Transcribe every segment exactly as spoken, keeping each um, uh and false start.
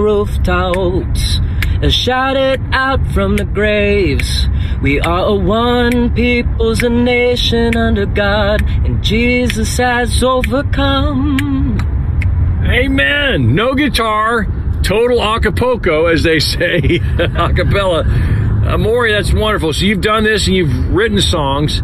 rooftops and shout it out from the graves. We are a one people's a nation under God, and Jesus has overcome. Amen. No guitar, total acapulco, as they say, acapella. Uh, Maury, that's wonderful. So you've done this and you've written songs.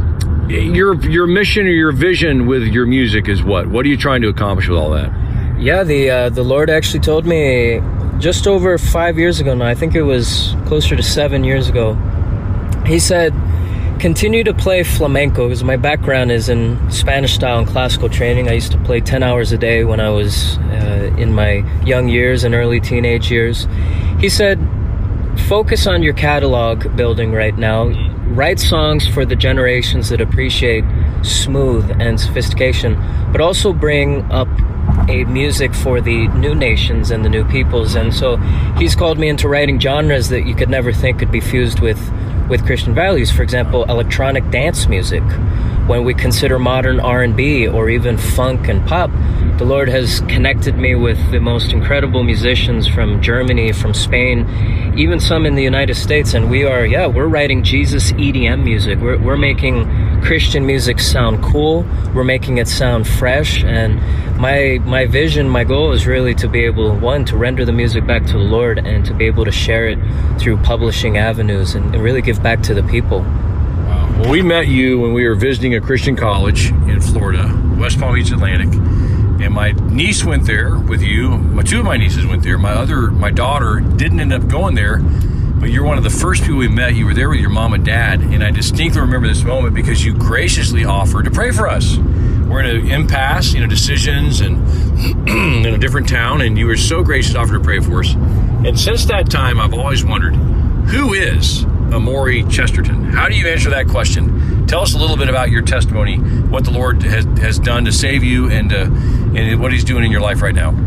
Your your mission or your vision with your music is what? What are you trying to accomplish with all that? Yeah, the uh, the Lord actually told me just over five years ago now. I think it was closer to seven years ago. He said, continue to play flamenco, because my background is in Spanish style and classical training. I used to play ten hours a day when I was uh, in my young years and early teenage years. He said, focus on your catalog building right now. Write songs for the generations that appreciate smooth and sophistication, but also bring up a music for the new nations and the new peoples. And so he's called me into writing genres that you could never think could be fused with with Christian values. For example, electronic dance music. When we consider modern R and B or even funk and pop, the Lord has connected me with the most incredible musicians from Germany, from Spain, even some in the United States. And we are, yeah, we're writing Jesus E D M music. We're, we're making Christian music sound cool. We're making it sound fresh. And my my vision, my goal is really to be able, one, to render the music back to the Lord, and to be able to share it through publishing avenues and, and really give back to the people. Wow. Well, we met you when we were visiting a Christian college in Florida, West Palm Beach Atlantic. And my niece went there with you. My two of my nieces went there. My other, my daughter didn't end up going there, but you're one of the first people we met. You were there with your mom and dad, and I distinctly remember this moment because you graciously offered to pray for us. We're in an impasse, you know, decisions, and in a different town, and you were so gracious to offer to pray for us. And since that time, I've always wondered, who is Maury Chesterton? How do you answer that question? Tell us a little bit about your testimony, what the Lord has, has done to save you, and uh, and what He's doing in your life right now.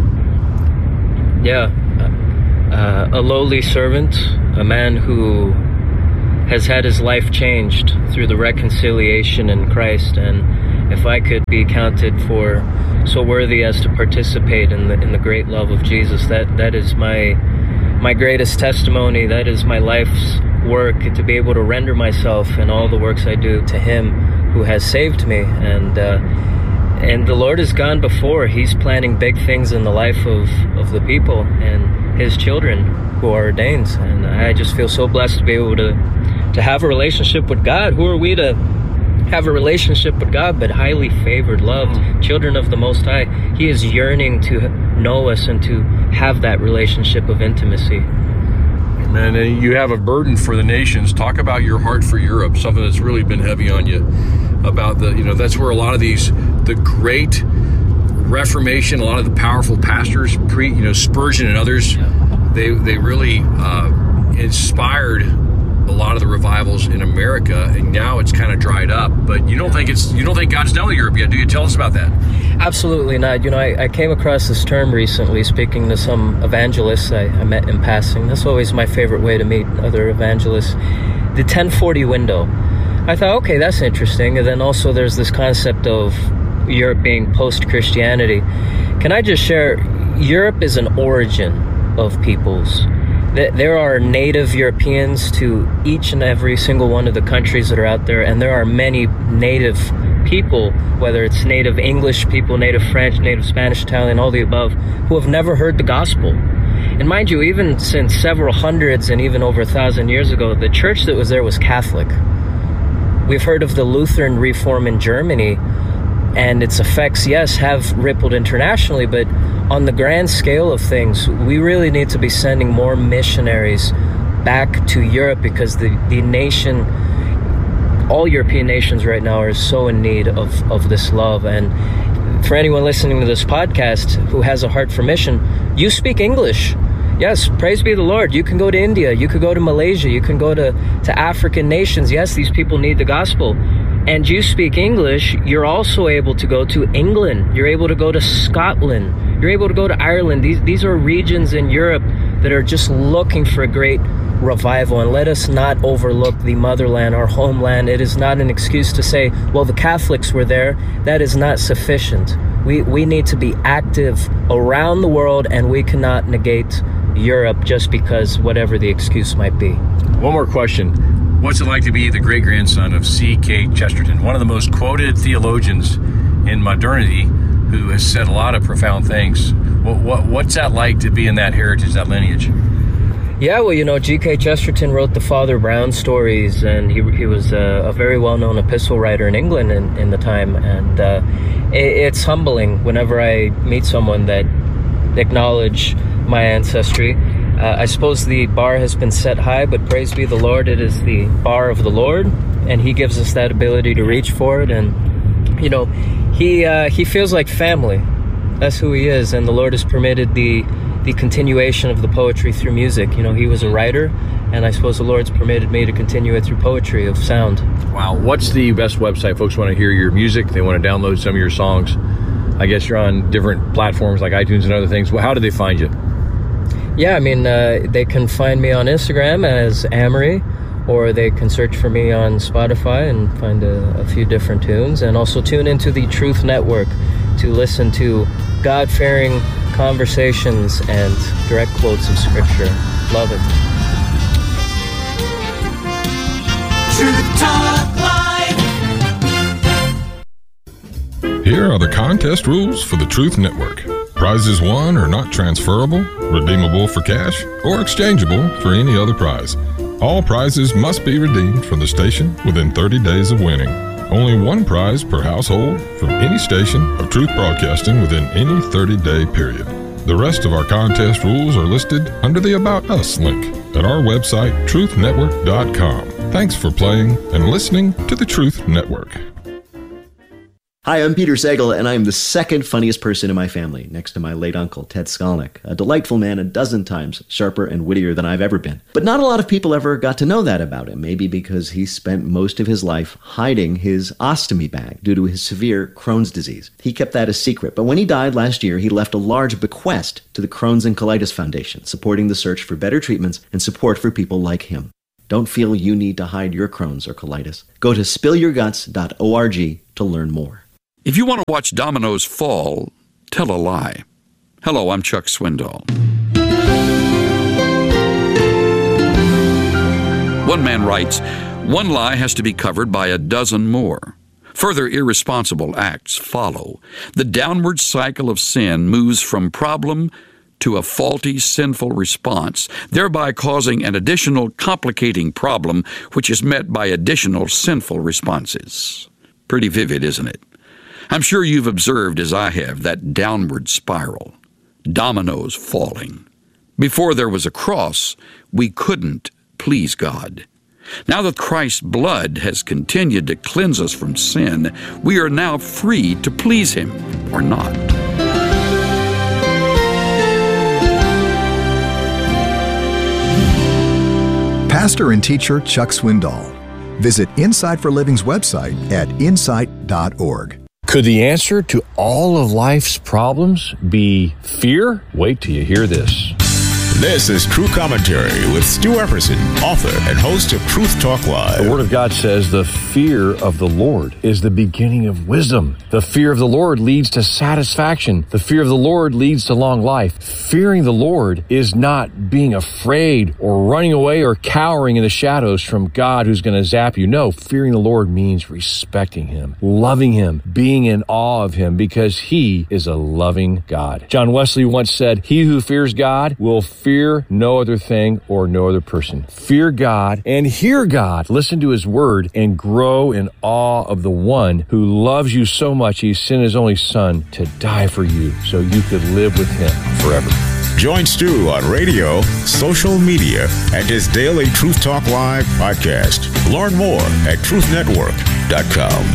Yeah, uh, a lowly servant, a man who has had his life changed through the reconciliation in Christ. And if I could be counted for so worthy as to participate in the in the great love of Jesus, that that is my my greatest testimony. That is my life's work, to be able to render myself and all the works I do to Him who has saved me. And uh, and the Lord has gone before. He's planning big things in the life of, of the people and His children who are ordained. And I just feel so blessed to be able to, to have a relationship with God. Who are we to have a relationship with God but highly favored, loved, children of the Most High? He is yearning to know us and to have that relationship of intimacy. Amen. And you have a burden for the nations. Talk about your heart for Europe, something that's really been heavy on you. About the, you know, that's where a lot of these, the great Reformation, a lot of the powerful pastors, pre, you know, Spurgeon and others, they they really uh, inspired a lot of the revivals in America, and now it's kind of dried up. But you don't think it's you don't think God's done with Europe yet, do you? Tell us about that. Absolutely not. You know, I, I came across this term recently, speaking to some evangelists I, I met in passing. That's always my favorite way to meet other evangelists. The ten forty window. I thought, okay, that's interesting. And then also there's this concept of Europe being post-Christianity. Can I just share, Europe is an origin of peoples. There are native Europeans to each and every single one of the countries that are out there, and there are many native people, whether it's native English people, native French, native Spanish, Italian, all the above, who have never heard the gospel. And mind you, even since several hundreds and even over a thousand years ago, the church that was there was Catholic. We've heard of the Lutheran Reform in Germany, and its effects, yes, have rippled internationally, but on the grand scale of things, we really need to be sending more missionaries back to Europe, because the, the nation, all European nations right now are so in need of, of this love. And for anyone listening to this podcast who has a heart for mission, you speak English. Yes, praise be the Lord. You can go to India, you could go to Malaysia, you can go to, to African nations. Yes, these people need the gospel. And you speak English, you're also able to go to England. You're able to go to Scotland. You're able to go to Ireland. These, these are regions in Europe that are just looking for a great revival. And let us not overlook the motherland, our homeland. It is not an excuse to say, well, the Catholics were there. That is not sufficient. We, we need to be active around the world, and we cannot negate Europe just because whatever the excuse might be. One more question. What's it like to be the great-grandson of C K Chesterton, one of the most quoted theologians in modernity, who has said a lot of profound things? What, what, what's that like to be in that heritage, that lineage? Yeah, well, you know, G K Chesterton wrote the Father Brown stories, and he he was a, a very well-known epistle writer in England in, in the time, and uh, it, it's humbling whenever I meet someone that acknowledge my ancestry. Uh, I suppose the bar has been set high, but praise be the Lord, it is the bar of the Lord, and He gives us that ability to reach for it. And, you know, he uh, he feels like family. That's who He is, and the Lord has permitted the the continuation of the poetry through music. You know, He was a writer, and I suppose the Lord's permitted me to continue it through poetry of sound. Wow. What's the best website? Folks want to hear your music. They want to download some of your songs. I guess you're on different platforms like iTunes and other things. Well, how do they find you? Yeah, I mean, uh, they can find me on Instagram as Amory, or they can search for me on Spotify and find a, a few different tunes, and also tune into the Truth Network to listen to God-fearing conversations and direct quotes of Scripture. Love it. Truth Talk Live. Here are the contest rules for the Truth Network. Prizes won are not transferable, redeemable for cash, or exchangeable for any other prize. All prizes must be redeemed from the station within thirty days of winning. Only one prize per household from any station of Truth Broadcasting within any thirty-day period. The rest of our contest rules are listed under the About Us link at our website, truth network dot com. Thanks for playing and listening to the Truth Network. Hi, I'm Peter Sagal, and I'm the second funniest person in my family, next to my late uncle, Ted Skolnick, a delightful man a dozen times sharper and wittier than I've ever been. But not a lot of people ever got to know that about him, maybe because he spent most of his life hiding his ostomy bag due to his severe Crohn's disease. He kept that a secret, but when he died last year, he left a large bequest to the Crohn's and Colitis Foundation, supporting the search for better treatments and support for people like him. Don't feel you need to hide your Crohn's or colitis. Go to spill your guts dot org to learn more. If you want to watch dominoes fall, tell a lie. Hello, I'm Chuck Swindoll. One man writes, one lie has to be covered by a dozen more. Further irresponsible acts follow. The downward cycle of sin moves from problem to a faulty, sinful response, thereby causing an additional complicating problem, which is met by additional sinful responses. Pretty vivid, isn't it? I'm sure you've observed, as I have, that downward spiral, dominoes falling. Before there was a cross, we couldn't please God. Now that Christ's blood has continued to cleanse us from sin, we are now free to please Him or not. Pastor and teacher Chuck Swindoll. Visit Insight for Living's website at insight dot org. Could the answer to all of life's problems be fear? Wait till you hear this. This is True Commentary with Stu Epperson, author and host of Truth Talk Live. The Word of God says the fear of the Lord is the beginning of wisdom. The fear of the Lord leads to satisfaction. The fear of the Lord leads to long life. Fearing the Lord is not being afraid or running away or cowering in the shadows from God who's going to zap you. No, fearing the Lord means respecting Him, loving Him, being in awe of Him because He is a loving God. John Wesley once said, "He who fears God will fear no other thing or no other person." Fear God and hear God. Listen to His word and grow in awe of the one who loves you so much He sent His only Son to die for you so you could live with Him forever. Join Stu on radio, social media, and his daily Truth Talk Live podcast. Learn more at truth network dot com.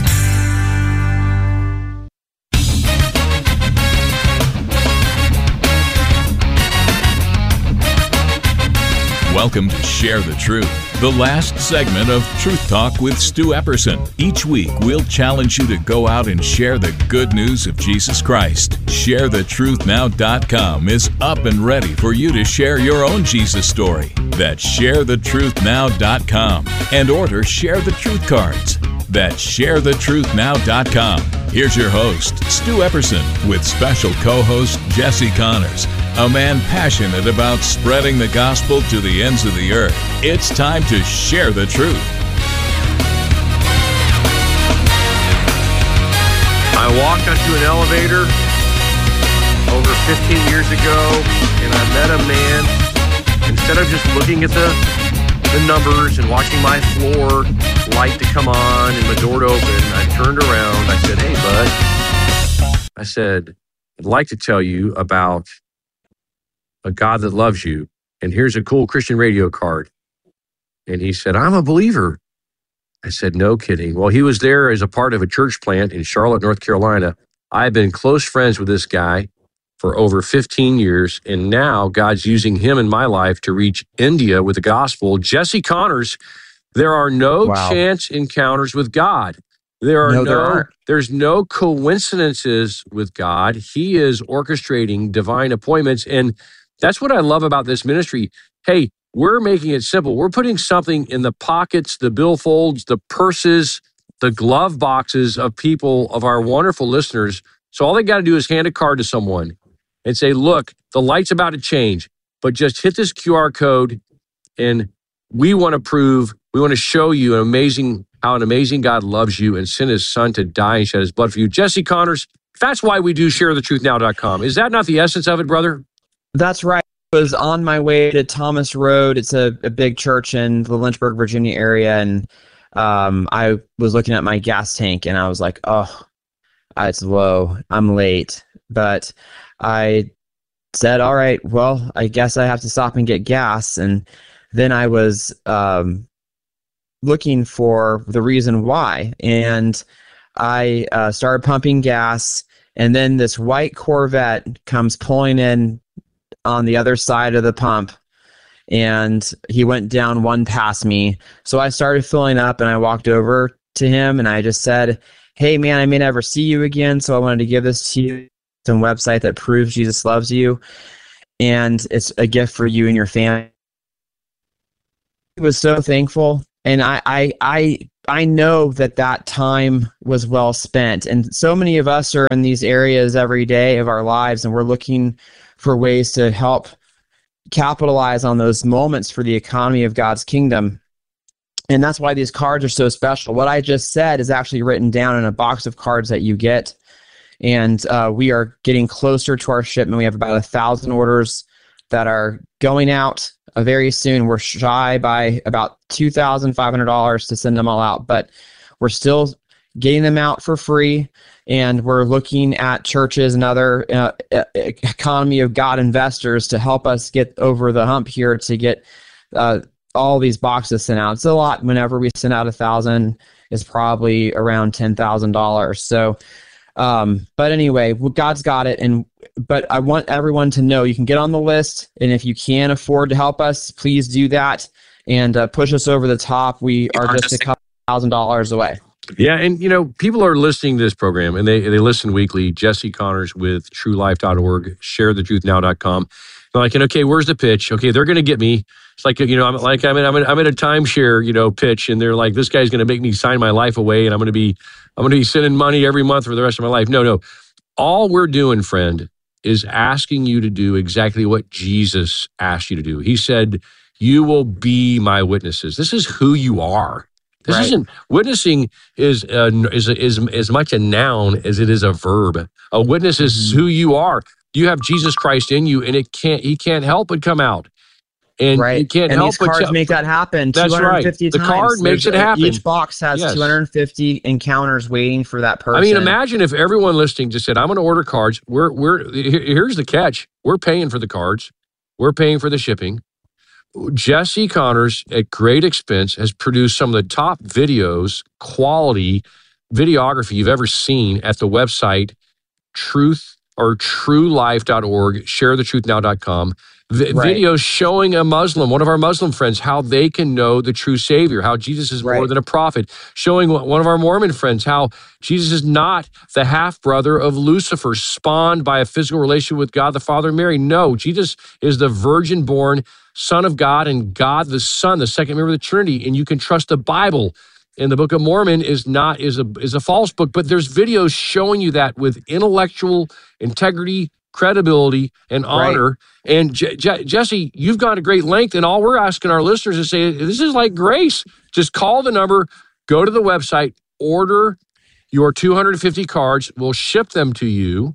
Welcome to Share the Truth, the last segment of Truth Talk with Stu Epperson. Each week, we'll challenge you to go out and share the good news of Jesus Christ. share the truth now dot com is up and ready for you to share your own Jesus story. That's share the truth now dot com and order Share the Truth cards. That's share the truth now dot com. Here's your host, Stu Epperson, with special co-host Jesse Connors, a man passionate about spreading the gospel to the ends of the earth. It's time to share the truth. I walked onto an elevator over fifteen years ago, and I met a man. Instead of just looking at the the numbers and watching my floor light to come on and my door to open, I turned around. I said, "Hey, bud," I said, "I'd like to tell you about a God that loves you, and here's a cool Christian radio card." And he said, "I'm a believer." I said, "No kidding." Well, he was there as a part of a church plant in Charlotte, North Carolina. I've been close friends with this guy for over fifteen years, and now God's using him in my life to reach India with the gospel. Jesse Connors, there are no Wow. chance encounters with God. There are No, no, there aren't. there's no coincidences with God. He is orchestrating divine appointments, and that's what I love about this ministry. Hey, we're making it simple. We're putting something in the pockets, the billfolds, the purses, the glove boxes of people, of our wonderful listeners. So all they got to do is hand a card to someone and say, "Look, the light's about to change, but just hit this Q R code, and we want to prove, we want to show you an amazing, how an amazing God loves you and sent his son to die and shed his blood for you." Jesse Connors, that's why we do share the truth now dot com. Is that not the essence of it, brother? That's right. I was on my way to Thomas Road. It's a, a big church in the Lynchburg, Virginia area, and um, I was looking at my gas tank, and I was like, "Oh, it's low. I'm late." But I said, "All right, well, I guess I have to stop and get gas." And then I was um, looking for the reason why, and I uh, started pumping gas, and then this white Corvette comes pulling in on the other side of the pump, and he went down one past me. So I started filling up, and I walked over to him, and I just said, "Hey, man, I may never see you again, so I wanted to give this to you. It's a website that proves Jesus loves you, and it's a gift for you and your family." He was so thankful, and I, I, I, I know that that time was well spent. And so many of us are in these areas every day of our lives, and we're looking for ways to help capitalize on those moments for the economy of God's kingdom. And that's why these cards are so special. What I just said is actually written down in a box of cards that you get. And uh, we are getting closer to our shipment. We have about a thousand orders that are going out uh, very soon. We're shy by about two thousand five hundred dollars to send them all out, but we're still getting them out for free. And we're looking at churches and other uh, economy of God investors to help us get over the hump here to get uh, all these boxes sent out. It's a lot. Whenever we send out a thousand, it's probably around ten thousand dollars. So, um, but anyway, God's got it. And but I want everyone to know you can get on the list, and if you can afford to help us, please do that and uh, push us over the top. We are just a couple thousand dollars away. Yeah, and you know, people are listening to this program, and they, they listen weekly. Jesse Connors with true life dot org, share the truth now dot com. They're like, okay, where's the pitch? Okay, they're going to get me. It's like, you know, I'm like, I'm in, I'm in, I'm in a timeshare, you know, pitch, and they're like, this guy's going to make me sign my life away, and I'm going to be, I'm going to be sending money every month for the rest of my life. No, no. All we're doing, friend, is asking you to do exactly what Jesus asked you to do. He said, "You will be my witnesses." This is who you are. This Right. isn't witnessing is uh, is is as much a noun as it is a verb. A witness is Mm-hmm. who you are. You have Jesus Christ in you, and it can't. He can't help but come out, and Right. he can't and help these but cards tell- make that happen. That's right. two hundred fifty The times. card makes There's- it happen. Each box has Yes. two hundred fifty encounters waiting for that person. I mean, imagine if everyone listening just said, "I'm going to order cards." We're we're here- here's the catch: we're paying for the cards, we're paying for the shipping. Jesse Connors, at great expense, has produced some of the top videos, quality videography you've ever seen at the website truth or true life dot org, share the truth now dot com. V- Right. Videos showing a Muslim, one of our Muslim friends, how they can know the true Savior, how Jesus is more Right. than a prophet. Showing one of our Mormon friends how Jesus is not the half-brother of Lucifer, spawned by a physical relation with God the Father and Mary. No, Jesus is the virgin-born Son of God and God the Son, the second member of the Trinity, and you can trust the Bible. and the Book of Mormon is not is a is a false book, but there's videos showing you that with intellectual integrity, credibility, and honor. Right. And Je- Je- Jesse, you've gone to great length, and all we're asking our listeners is say, this is like grace. Just call the number, go to the website, order your two hundred fifty cards. We'll ship them to you.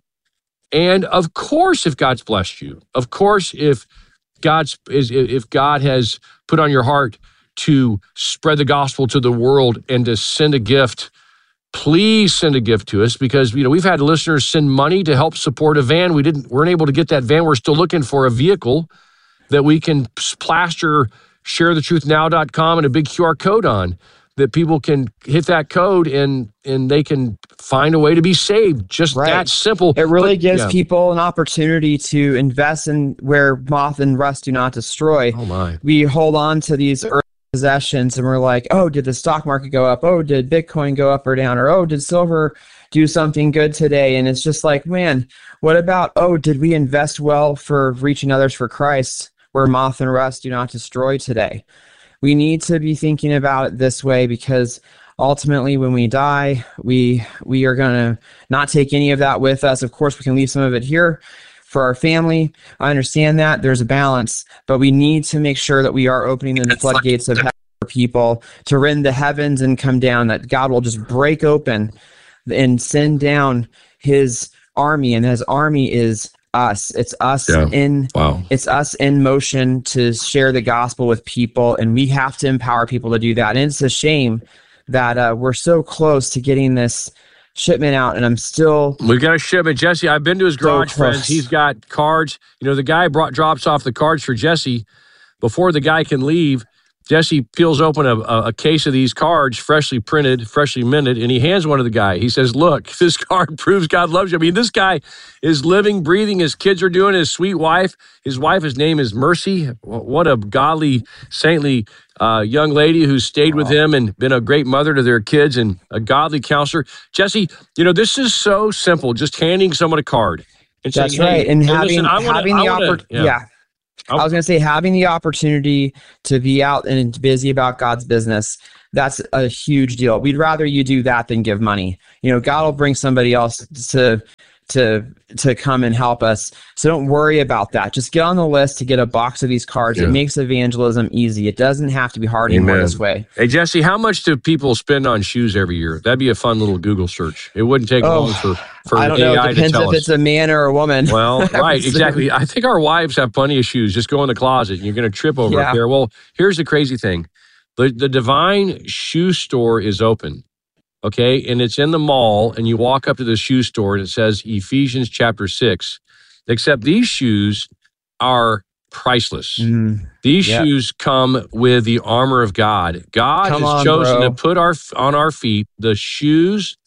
And of course, if God's blessed you, of course, if God's is if God has put on your heart to spread the gospel to the world and to send a gift, please send a gift to us, because you know we've had listeners send money to help support a van. We didn't weren't able to get that van. We're still looking for a vehicle that we can plaster share the truth now dot com and a big Q R code on, that people can hit that code and and they can find a way to be saved. Just right. that simple. It really but, gives yeah. people an opportunity to invest in where moth and rust do not destroy. Oh my. We hold on to these early possessions and we're like, oh, did the stock market go up? Oh, did Bitcoin go up or down? Or, oh, did silver do something good today? And it's just like, man, what about, oh, did we invest well for reaching others for Christ where moth and rust do not destroy today? We need to be thinking about it this way, because ultimately when we die, we we are going to not take any of that with us. Of course, we can leave some of it here for our family. I understand that. There's a balance, but we need to make sure that we are opening the floodgates of heaven for people to rend the heavens and come down, that God will just break open and send down his army, and his army is us. It's us yeah. in wow. It's us in motion to share the gospel with people, and we have to empower people to do that. And it's a shame that uh, we're so close to getting this shipment out, and I'm still we got a shipment. Jesse, I've been to his garage, so friends. He's got cards. You know, the guy brought drops off the cards for Jesse. Before the guy can leave, Jesse peels open a, a, a case of these cards, freshly printed, freshly minted, and he hands one to the guy. He says, look, this card proves God loves you. I mean, this guy is living, breathing. His kids are doing it. His sweet wife. His wife, his name is Mercy. What a godly, saintly uh, young lady who's stayed with him and been a great mother to their kids and a godly counselor. Jesse, you know, this is so simple, just handing someone a card. And That's saying, right. hey, And hey, having, listen, I wanna, having I the wanna, opportunity. yeah. yeah. I was going to say, having the opportunity to be out and busy about God's business, that's a huge deal. We'd rather you do that than give money. You know, God will bring somebody else to to to come and help us. So don't worry about that. Just get on the list to get a box of these cards. Yeah. It makes evangelism easy. It doesn't have to be hard Amen. anymore this way. Hey, Jesse, how much do people spend on shoes every year? That'd be a fun little Google search. It wouldn't take oh, long for, for I don't A I know. It depends to tell if us. it's a man or a woman. Well, right, exactly. I think our wives have plenty of shoes. Just go in the closet and you're going to trip over Yeah. it there. Well, here's the crazy thing. The, the Divine Shoe Store is open. Okay, and it's in the mall, and you walk up to the shoe store, and it says Ephesians chapter six. Except these shoes are priceless. Mm, these yeah. shoes come with the armor of God. God Come has on, chosen bro. to put our on our feet the shoes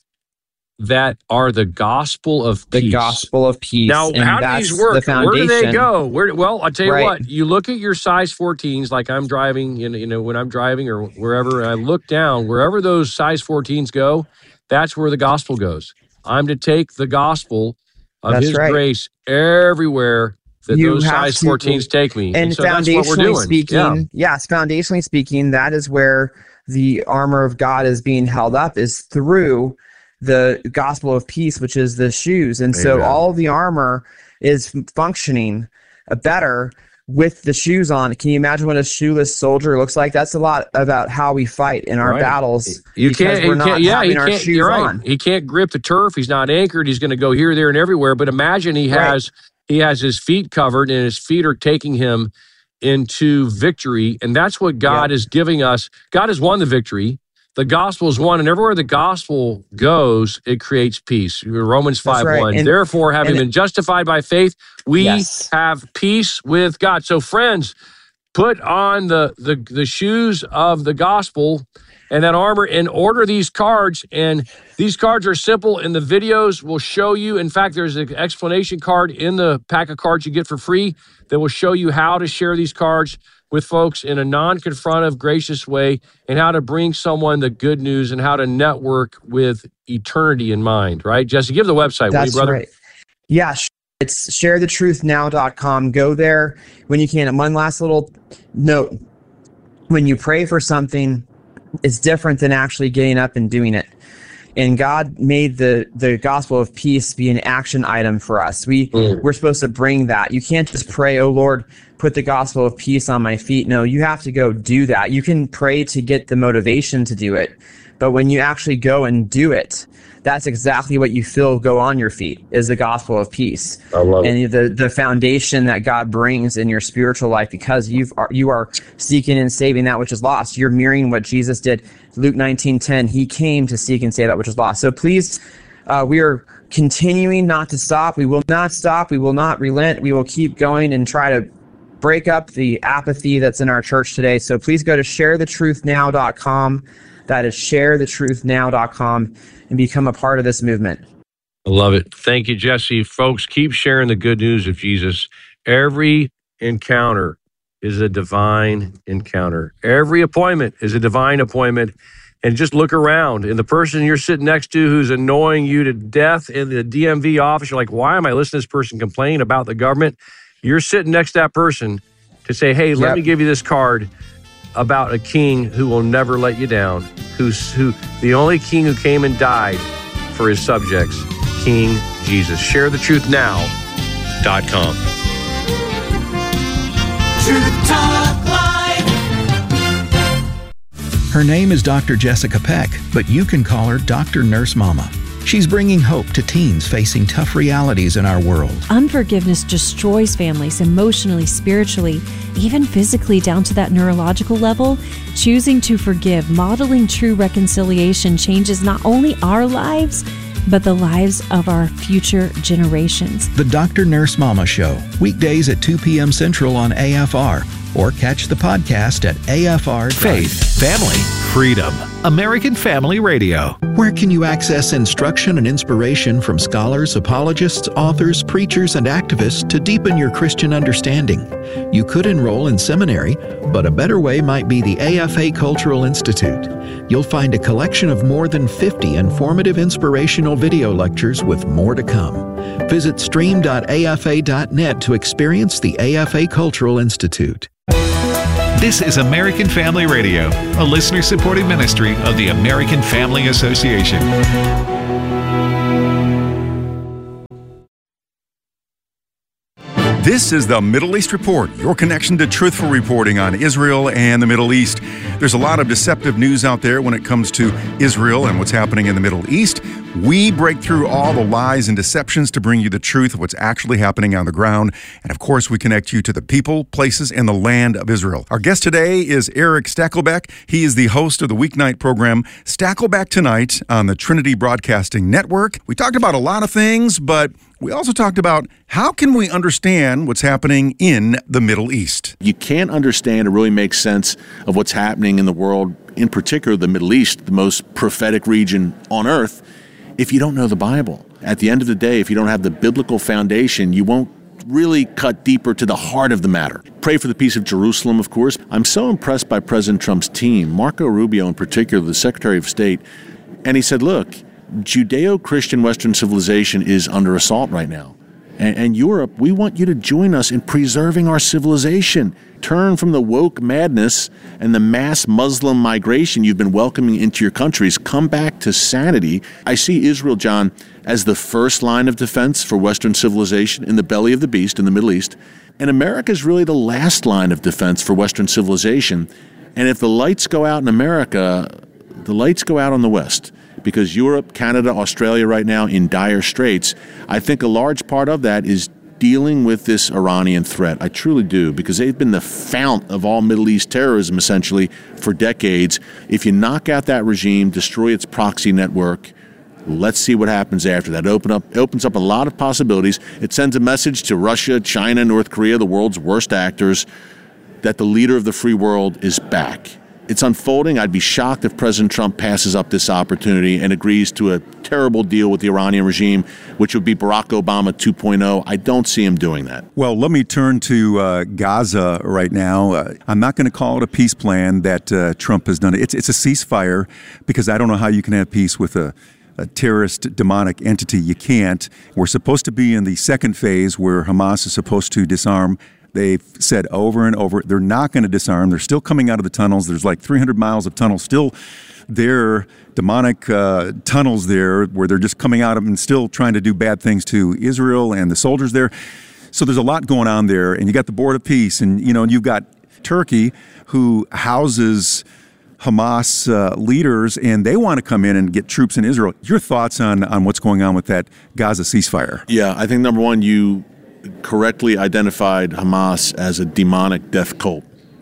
that are the gospel of The peace. gospel of peace. Now, and how do that's these work? The Where do they foundation. go? Where? Well, I'll tell you Right. what. You look at your size fourteens, like I'm driving, you know, you know, when I'm driving or wherever, and I look down, wherever those size fourteens go, that's where the gospel goes. I'm to take the gospel of That's his right. grace everywhere that You those have size to- fourteens take me. And so that's what we're foundationally doing. speaking, Yeah. yes, foundationally speaking, that is where the armor of God is being held up, is through the gospel of peace, which is the shoes. And so Amen. all the armor is functioning uh, better with the shoes on. Can you imagine what a shoeless soldier looks like? That's a lot about how we fight in our Right. battles. You because can't, we're you not can't, yeah, having he our can't, shoes you're right. on. He can't grip the turf. He's not anchored. He's going to go here, there, and everywhere. But imagine he Right. has he has his feet covered, and his feet are taking him into victory. And that's what God Yeah. is giving us. God has won the victory. The gospel is won, and everywhere the gospel goes, it creates peace. Romans That's five right. one. And- Therefore, having and- been justified by faith, we Yes. have peace with God. So, friends, put on the, the the shoes of the gospel and that armor and order these cards. And these cards are simple, and the videos will show you. In fact, there's an explanation card in the pack of cards you get for free that will show you how to share these cards with folks in a non-confrontive, gracious way, and how to bring someone the good news and how to network with eternity in mind. Right, Jesse? Give the website, will you, That's brother? right. Yeah, sh- it's share the truth now dot com. Go there when you can. And one last little note. When you pray for something, is different than actually getting up and doing it. And God made the, the gospel of peace be an action item for us. We, mm. We're supposed to bring that. You can't just pray, oh Lord, put the gospel of peace on my feet. No, you have to go do that. You can pray to get the motivation to do it. But when you actually go and do it, that's exactly what you feel go on your feet, is the gospel of peace. I love and it. the the foundation that God brings in your spiritual life, because you've are, you are seeking and saving that which is lost. You're mirroring what Jesus did. Luke nineteen ten, he came to seek and save that which is lost. So please, uh, we are continuing not to stop. We will not stop. We will not relent. We will keep going and try to break up the apathy that's in our church today. So please go to share the truth now dot com. That is share the truth now dot com and become a part of this movement. I love it. Thank you, Jesse. Folks, keep sharing the good news of Jesus. Every encounter is a divine encounter. Every appointment is a divine appointment. And just look around, and the person you're sitting next to who's annoying you to death in the D M V office, you're like, why am I listening to this person complain about the government? You're sitting next to that person to say, hey, let yep. me give you this card about a king who will never let you down, who's who the only king who came and died for his subjects, King Jesus. share the truth now dot com. Truth Talk Live. Her name is Doctor Jessica Peck, but you can call her Doctor Nurse Mama. She's bringing hope to teens facing tough realities in our world. Unforgiveness destroys families emotionally, spiritually, even physically, down to that neurological level. Choosing to forgive, modeling true reconciliation changes not only our lives, but the lives of our future generations. The Doctor Nurse Mama Show, weekdays at two p.m. Central on A F R, or catch the podcast at A F R. Faith, family, freedom. American Family Radio. Where can you access instruction and inspiration from scholars, apologists, authors, preachers, and activists to deepen your Christian understanding? You could enroll in seminary, but a better way might be the A F A Cultural Institute. You'll find a collection of more than fifty informative, inspirational video lectures with more to come. Visit stream dot A F A dot net to experience the A F A Cultural Institute. This is American Family Radio, a listener-supported ministry of the American Family Association. This is the Middle East Report, your connection to truthful reporting on Israel and the Middle East. There's a lot of deceptive news out there when it comes to Israel and what's happening in the Middle East. We break through all the lies and deceptions to bring you the truth of what's actually happening on the ground. And of course, we connect you to the people, places, and the land of Israel. Our guest today is Eric Stakelbeck. He is the host of the weeknight program Stakelbeck Tonight on the Trinity Broadcasting Network. We talked about a lot of things, but we also talked about how can we understand what's happening in the Middle East. You can't understand or really make sense of what's happening in the world, in particular the Middle East, the most prophetic region on earth, if you don't know the Bible. At the end of the day, if you don't have the biblical foundation, you won't really cut deeper to the heart of the matter. Pray for the peace of Jerusalem, of course. I'm so impressed by President Trump's team, Marco Rubio in particular, the Secretary of State, and he said, look, Judeo-Christian Western civilization is under assault right now. And, and Europe, we want you to join us in preserving our civilization. Turn from the woke madness and the mass Muslim migration you've been welcoming into your countries. Come back to sanity. I see Israel, John, as the first line of defense for Western civilization in the belly of the beast in the Middle East. And America is really the last line of defense for Western civilization. And if the lights go out in America, the lights go out on the West. Because Europe, Canada, Australia right now in dire straits. I think a large part of that is dealing with this Iranian threat. I truly do, because they've been the fount of all Middle East terrorism, essentially, for decades. If you knock out that regime, destroy its proxy network, let's see what happens after that. Open up, opens up a lot of possibilities. It sends a message to Russia, China, North Korea, the world's worst actors, that the leader of the free world is back. It's unfolding. I'd be shocked if President Trump passes up this opportunity and agrees to a terrible deal with the Iranian regime, which would be Barack Obama two point oh. I don't see him doing that. Well, let me turn to uh, Gaza right now. Uh, I'm not going to call it a peace plan that uh, Trump has done. It's, it's a ceasefire, because I don't know how you can have peace with a a terrorist demonic entity. You can't. We're supposed to be in the second phase where Hamas is supposed to disarm They've said over and over, they're not going to disarm. They're still coming out of the tunnels. There's like three hundred miles of tunnels still there, demonic uh, tunnels there, where they're just coming out of and still trying to do bad things to Israel and the soldiers there. So there's a lot going on there. And you got the Board of Peace, and you know, and you've got Turkey, who houses Hamas uh, leaders, and they want to come in and get troops in Israel. Your thoughts on, on what's going on with that Gaza ceasefire? Yeah, I think number one, you correctly identified Hamas as a demonic death cult.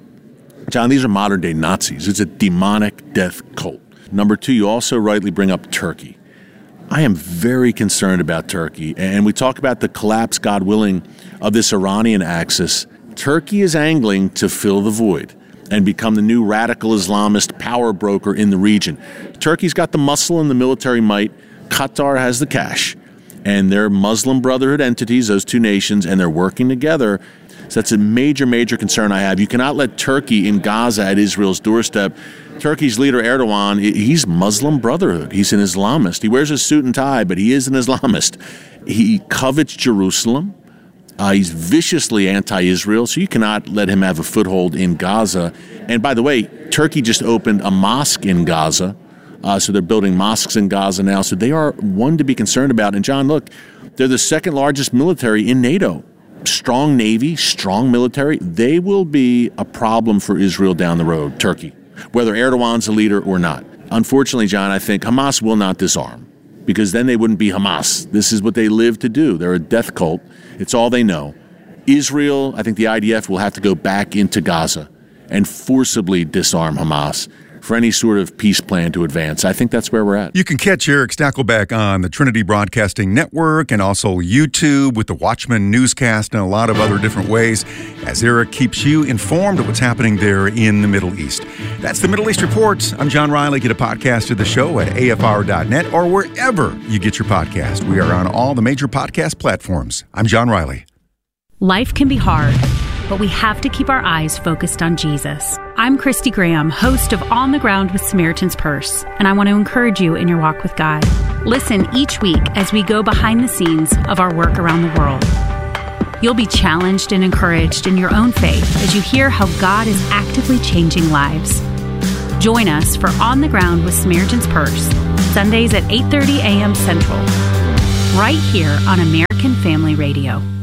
John, these are modern day Nazis. It's a demonic death cult. Number two, you also rightly bring up Turkey. I am very concerned about Turkey, and we talk about the collapse, God willing, of this Iranian axis. Turkey is angling to fill the void and become the new radical Islamist power broker in the region. Turkey's got the muscle and the military might. Qatar has the cash. And they're Muslim Brotherhood entities, those two nations, and they're working together. So that's a major, major concern I have. You cannot let Turkey in Gaza at Israel's doorstep. Turkey's leader, Erdogan, he's Muslim Brotherhood. He's an Islamist. He wears a suit and tie, but he is an Islamist. He covets Jerusalem. Uh, he's viciously anti-Israel, so you cannot let him have a foothold in Gaza. And by the way, Turkey just opened a mosque in Gaza, uh, so they're building mosques in Gaza now. So they are one to be concerned about. And John, look, they're the second largest military in NATO. Strong navy, strong military. They will be a problem for Israel down the road, Turkey, whether Erdogan's a leader or not. Unfortunately, John, I think Hamas will not disarm, because then they wouldn't be Hamas. This is what they live to do. They're a death cult. It's all they know. Israel, I think the I D F will have to go back into Gaza and forcibly disarm Hamas for any sort of peace plan to advance. I think that's where we're at. You can catch Eric Stakelbeck on the Trinity Broadcasting Network and also YouTube with the Watchman newscast and a lot of other different ways as Eric keeps you informed of what's happening there in the Middle East. That's the Middle East Report. I'm John Riley. Get a podcast of the show at A F R dot net or wherever you get your podcast. We are on all the major podcast platforms. I'm John Riley. Life can be hard, but we have to keep our eyes focused on Jesus. I'm Christy Graham, host of On the Ground with Samaritan's Purse, and I want to encourage you in your walk with God. Listen each week as we go behind the scenes of our work around the world. You'll be challenged and encouraged in your own faith as you hear how God is actively changing lives. Join us for On the Ground with Samaritan's Purse, Sundays at eight thirty a.m. Central, right here on American Family Radio.